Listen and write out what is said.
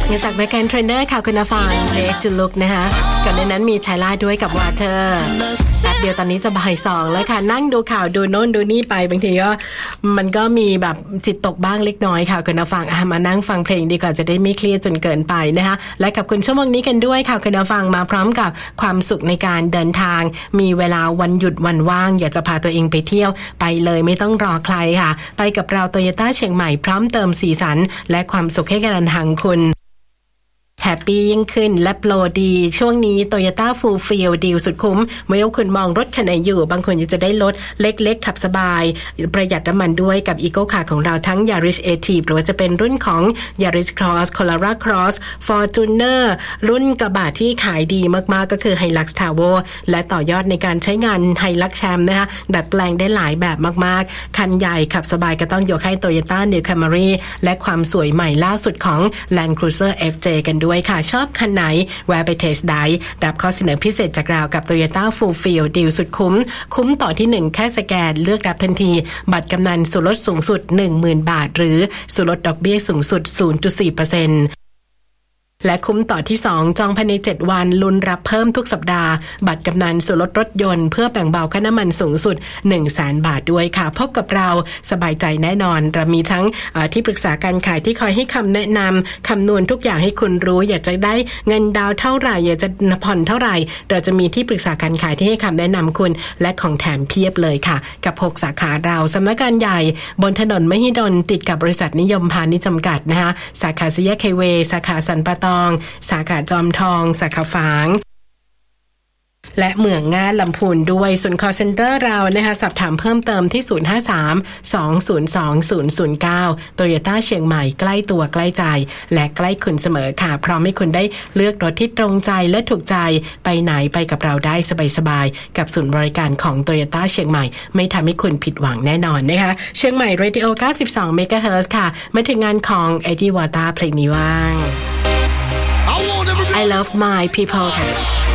จากแบ็คแอนด์เทรนเนอร์ค่ะคุณอาฟานเลกจูลุกนะคะก่อนในนั้นมีชายล่าด้วยกับวาเธอร์แป๊บเดียวตอนนี้จะบ่าย2แล้วค่ะนั่งดูข่าวดูโน่นดูนี่ไปบางทีก็มันก็มีแบบจิตตกบ้างเล็กน้อยค่ะคุณอาฟังมานั่งฟังเพลงดีกว่าจะได้ไม่เครียดจนเกินไปนะคะและกับคุณชั่วโมงนี้กันด้วยค่ะคุณอาฟังมาพร้อมกับความสุขในการเดินทางมีเวลาวันหยุดวันว่างอยากจะพาตัวเองไปเที่ยวไปเลยไม่ต้องรอใครค่ะไปกับเราโตโยต้าเชียงใหม่พร้อมเติมสีสันและความสุขให้การเดินทางคุณแฮปปี้ยิ่งขึ้นและโปรดีช่วงนี้ Toyota Full Field ดีลสุดคุ้มไม่ว่าคุณมองรถคันไหนอยู่บางคนอยากจะได้รถเล็กๆขับสบายประหยัดน้ำมันด้วยกับ Eco Car ของเราทั้ง Yaris Active หรือว่าจะเป็นรุ่นของ Yaris Cross Corolla Cross Fortuner รุ่นกระบะที่ขายดีมากๆก็คือ Hilux Travo และต่อยอดในการใช้งาน Hilux Champ นะคะดัดแปลงได้หลายแบบมากๆคันใหญ่ขับสบายก็ต้องยกให้ Toyota New Camry และความสวยใหม่ล่าสุดของ Land Cruiser FJ กันด้วยค่ะชอบคันไหนแวะไปเทสไดฟ์รับข้อเสนอพิเศษจากเรากับ Toyota Full Field ดีลสุดคุ้มต่อที่1แค่สแกนเลือกรับทันทีบัตรกำนันส่วนลดสูงสุด 10,000 บาทหรือส่วนลดดอกเบี้ยสูงสุด 0.4% และคุ้มต่อที่2จองภายใน7วันลุ้นรับเพิ่มทุกสัปดาห์บัตรกำนันส่วนลดรถยนต์เพื่อแบ่งเบาค่าน้ำมันสูงสุด 100,000 บาทด้วยค่ะพบกับเราสบายใจแน่นอนเรามีทั้งที่ปรึกษาการขายที่คอยให้คำแนะนำคำนวณทุกอย่างให้คุณรู้อยากจะได้เงินดาวเท่าไหร่อยากจะผ่อนเท่าไหร่เราจะมีที่ปรึกษาการขายที่ให้คำแนะนำคุณและของแถมเพียบเลยค่ะกับ6สาขาเราสำนักงานใหญ่บนถนนมหิดลติดกับบริษัทนิยมพาณิชย์จำกัดนะคะสาขาสี่แยกไฮเวย์สาขาสันปะตองสาขาจอมทองสาขาฝางและเหมืองง่าลำพูนด้วยส่วน call center เรานะคะสอบถามเพิ่มเติมที่053-202-009 Toyota เชียงใหม่ใกล้ตัวใกล้ใจและใกล้คุณเสมอค่ะพร้อมให้คุณได้เลือกรถที่ตรงใจและถูกใจไปไหนไปกับเราได้สบายๆกับศูนย์บริการของ Toyota เชียงใหม่ไม่ทำให้คุณผิดหวังแน่นอนนะคะเชียงใหม่ Radio 92 MHz ค่ะมาถึงงานของ Eddie Wata เพลงนี้ว่างI love my people ค่ะ